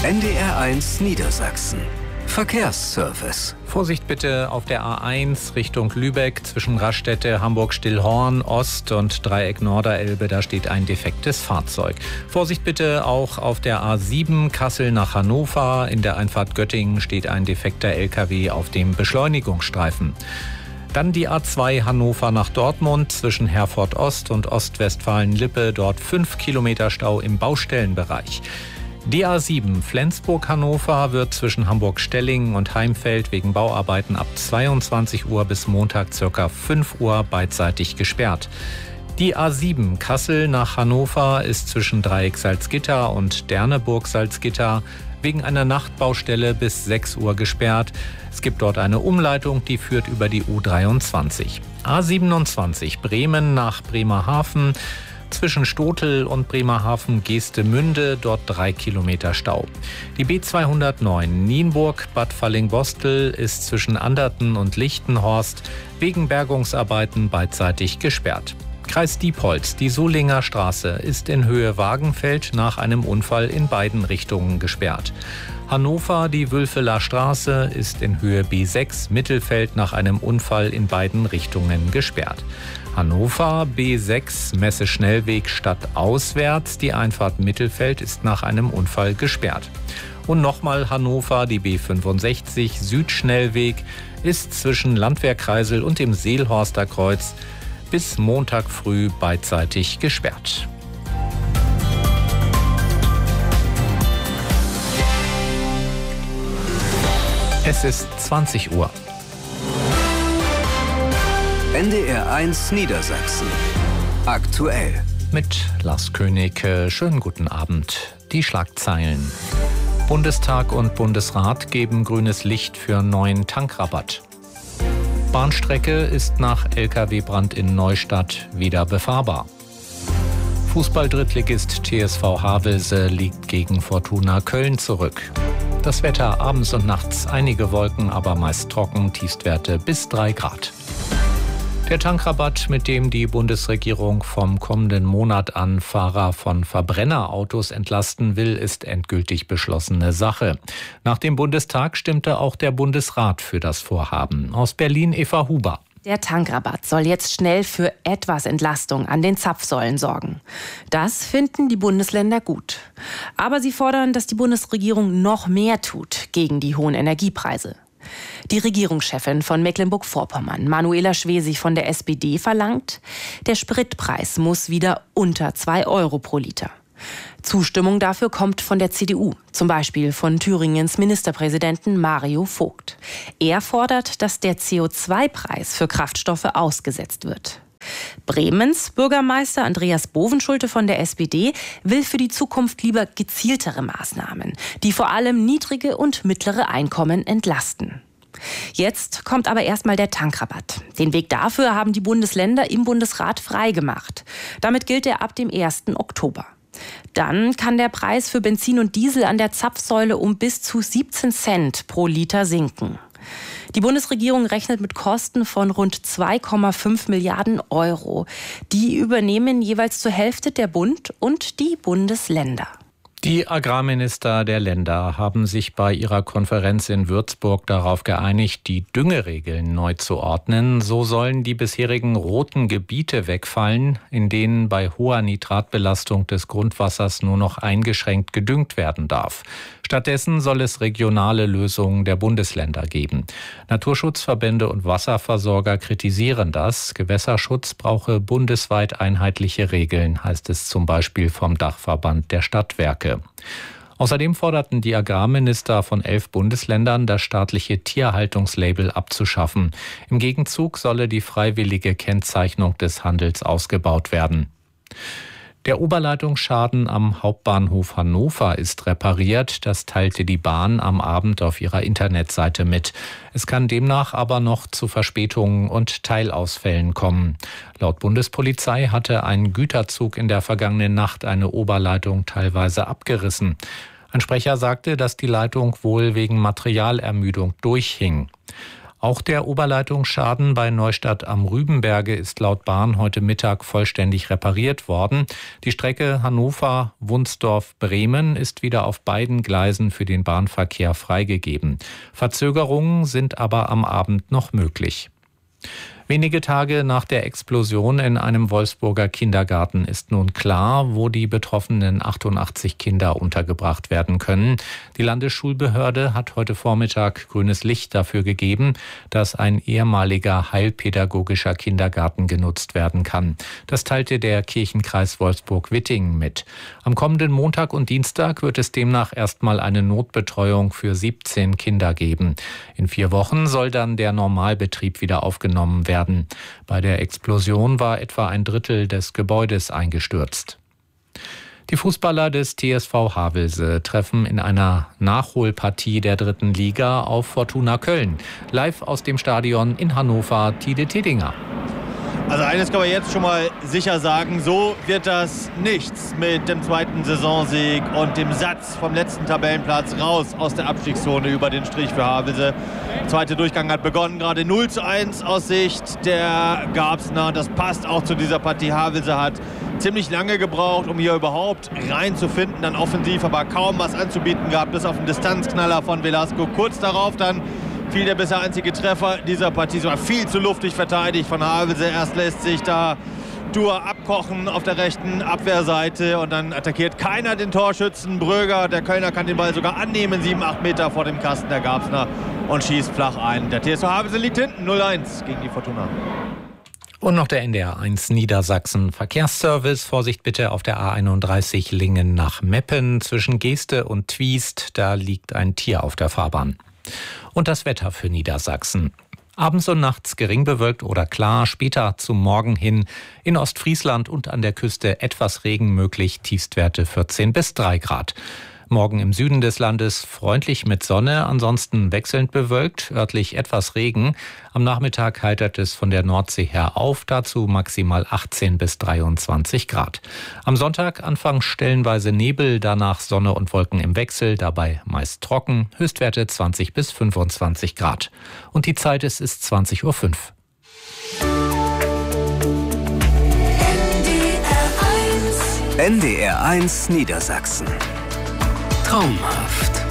NDR1 Niedersachsen. Verkehrsservice. Vorsicht bitte auf der A1 Richtung Lübeck zwischen Raststätte, Hamburg-Stillhorn, Ost und Dreieck Norderelbe. Da steht ein defektes Fahrzeug. Vorsicht bitte auch auf der A7 Kassel nach Hannover. In der Einfahrt Göttingen steht ein defekter LKW auf dem Beschleunigungsstreifen. Dann die A2 Hannover nach Dortmund zwischen Herford Ost und Ostwestfalen-Lippe. Dort 5 Kilometer Stau im Baustellenbereich. Die A7 Flensburg-Hannover wird zwischen Hamburg-Stellingen und Heimfeld wegen Bauarbeiten ab 22 Uhr bis Montag ca. 5 Uhr beidseitig gesperrt. Die A7 Kassel nach Hannover ist zwischen Dreieck Salzgitter und Derneburg Salzgitter wegen einer Nachtbaustelle bis 6 Uhr gesperrt. Es gibt dort eine Umleitung, die führt über die U23. A27 Bremen nach Bremerhaven. Zwischen Stotel und Bremerhaven-Geestemünde, dort 3 Kilometer Stau. Die B209 Nienburg-Bad Fallingbostel ist zwischen Anderten und Lichtenhorst wegen Bergungsarbeiten beidseitig gesperrt. Kreis Diepholz, die Solinger Straße ist in Höhe Wagenfeld nach einem Unfall in beiden Richtungen gesperrt. Hannover, die Wülfeler Straße ist in Höhe B6 Mittelfeld nach einem Unfall in beiden Richtungen gesperrt. Hannover, B6 Messe-Schnellweg stadtauswärts, die Einfahrt Mittelfeld ist nach einem Unfall gesperrt. Und nochmal Hannover, die B65 Südschnellweg ist zwischen Landwehrkreisel und dem Seelhorster Kreuz bis Montag früh beidseitig gesperrt. Es ist 20 Uhr. NDR1 Niedersachsen. Aktuell. Mit Lars König. Schönen guten Abend. Die Schlagzeilen. Bundestag und Bundesrat geben grünes Licht für neuen Tankrabatt. Bahnstrecke ist nach Lkw-Brand in Neustadt wieder befahrbar. Fußball-Drittligist TSV Havelse liegt gegen Fortuna Köln zurück. Das Wetter abends und nachts einige Wolken, aber meist trocken, Tiefstwerte bis 3 Grad. Der Tankrabatt, mit dem die Bundesregierung vom kommenden Monat an Fahrer von Verbrennerautos entlasten will, ist endgültig beschlossene Sache. Nach dem Bundestag stimmte auch der Bundesrat für das Vorhaben. Aus Berlin Eva Huber. Der Tankrabatt soll jetzt schnell für etwas Entlastung an den Zapfsäulen sorgen. Das finden die Bundesländer gut. Aber sie fordern, dass die Bundesregierung noch mehr tut gegen die hohen Energiepreise. Die Regierungschefin von Mecklenburg-Vorpommern, Manuela Schwesig von der SPD, verlangt, der Spritpreis muss wieder unter 2 Euro pro Liter. Zustimmung dafür kommt von der CDU, zum Beispiel von Thüringens Ministerpräsidenten Mario Vogt. Er fordert, dass der CO2-Preis für Kraftstoffe ausgesetzt wird. Bremens Bürgermeister Andreas Bovenschulte von der SPD will für die Zukunft lieber gezieltere Maßnahmen, die vor allem niedrige und mittlere Einkommen entlasten. Jetzt kommt aber erstmal der Tankrabatt. Den Weg dafür haben die Bundesländer im Bundesrat freigemacht. Damit gilt er ab dem 1. Oktober. Dann kann der Preis für Benzin und Diesel an der Zapfsäule um bis zu 17 Cent pro Liter sinken. Die Bundesregierung rechnet mit Kosten von rund 2,5 Milliarden Euro. Die übernehmen jeweils zur Hälfte der Bund und die Bundesländer. Die Agrarminister der Länder haben sich bei ihrer Konferenz in Würzburg darauf geeinigt, die Düngeregeln neu zu ordnen. So sollen die bisherigen roten Gebiete wegfallen, in denen bei hoher Nitratbelastung des Grundwassers nur noch eingeschränkt gedüngt werden darf. Stattdessen soll es regionale Lösungen der Bundesländer geben. Naturschutzverbände und Wasserversorger kritisieren das. Gewässerschutz brauche bundesweit einheitliche Regeln, heißt es zum Beispiel vom Dachverband der Stadtwerke. Außerdem forderten die Agrarminister von 11 Bundesländern, das staatliche Tierhaltungslabel abzuschaffen. Im Gegenzug solle die freiwillige Kennzeichnung des Handels ausgebaut werden. Der Oberleitungsschaden am Hauptbahnhof Hannover ist repariert. Das teilte die Bahn am Abend auf ihrer Internetseite mit. Es kann demnach aber noch zu Verspätungen und Teilausfällen kommen. Laut Bundespolizei hatte ein Güterzug in der vergangenen Nacht eine Oberleitung teilweise abgerissen. Ein Sprecher sagte, dass die Leitung wohl wegen Materialermüdung durchhing. Auch der Oberleitungsschaden bei Neustadt am Rübenberge ist laut Bahn heute Mittag vollständig repariert worden. Die Strecke Hannover-Wunsdorf-Bremen ist wieder auf beiden Gleisen für den Bahnverkehr freigegeben. Verzögerungen sind aber am Abend noch möglich. Wenige Tage nach der Explosion in einem Wolfsburger Kindergarten ist nun klar, wo die betroffenen 88 Kinder untergebracht werden können. Die Landesschulbehörde hat heute Vormittag grünes Licht dafür gegeben, dass ein ehemaliger heilpädagogischer Kindergarten genutzt werden kann. Das teilte der Kirchenkreis Wolfsburg-Wittingen mit. Am kommenden Montag und Dienstag wird es demnach erstmal eine Notbetreuung für 17 Kinder geben. In 4 Wochen soll dann der Normalbetrieb wieder aufgenommen werden. Bei der Explosion war etwa ein Drittel des Gebäudes eingestürzt. Die Fußballer des TSV Havelse treffen in einer Nachholpartie der 3. Liga auf Fortuna Köln. Live aus dem Stadion in Hannover, Tide Tedinger. Also eines kann man jetzt schon mal sicher sagen, so wird das nichts mit dem 2. Saisonsieg und dem Satz vom letzten Tabellenplatz raus aus der Abstiegszone über den Strich für Havelse. Der 2. Durchgang hat begonnen, gerade 0:1 aus Sicht der Garbsner. Das passt auch zu dieser Partie. Havelse hat ziemlich lange gebraucht, um hier überhaupt reinzufinden, dann offensiv aber kaum was anzubieten gehabt, bis auf einen Distanzknaller von Velasco. Kurz darauf dann fiel der bisher einzige Treffer dieser Partie, sogar viel zu luftig verteidigt von Havelse. Erst lässt sich da Dur abkochen auf der rechten Abwehrseite und dann attackiert keiner den Torschützen. Bröger, der Kölner, kann den Ball sogar annehmen, 7-8 Meter vor dem Kasten der Garbsner und schießt flach ein. Der TSV Havelse liegt hinten, 0:1 gegen die Fortuna. Und noch der NDR 1 Niedersachsen Verkehrsservice. Vorsicht bitte auf der A31 Lingen nach Meppen. Zwischen Geeste und Twiest, da liegt ein Tier auf der Fahrbahn. Und das Wetter für Niedersachsen. Abends und nachts gering bewölkt oder klar, später zum Morgen hin in Ostfriesland und an der Küste etwas Regen möglich, Tiefstwerte 14 bis 3 Grad. Morgen im Süden des Landes freundlich mit Sonne, ansonsten wechselnd bewölkt, örtlich etwas Regen. Am Nachmittag heitert es von der Nordsee her auf, dazu maximal 18 bis 23 Grad. Am Sonntag anfangs stellenweise Nebel, danach Sonne und Wolken im Wechsel, dabei meist trocken, Höchstwerte 20 bis 25 Grad. Und die Zeit ist 20:05 Uhr. NDR 1 Niedersachsen. Traumhaft.